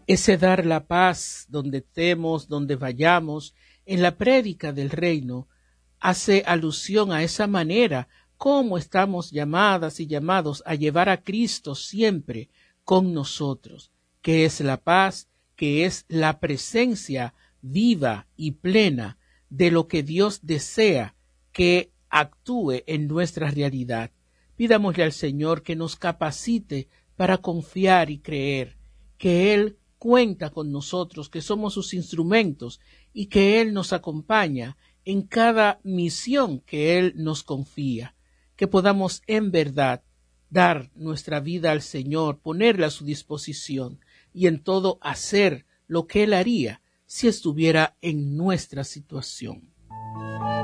Ese dar la paz donde estemos, donde vayamos, en la prédica del reino, hace alusión a esa manera como estamos llamadas y llamados a llevar a Cristo siempre con nosotros, que es la paz, que es la presencia viva y plena de lo que Dios desea que actúe en nuestra realidad. Pidámosle al Señor que nos capacite para confiar y creer que Él cuenta con nosotros, que somos sus instrumentos y que Él nos acompaña en cada misión que Él nos confía, que podamos en verdad dar nuestra vida al Señor, ponerla a su disposición y en todo hacer lo que Él haría si estuviera en nuestra situación.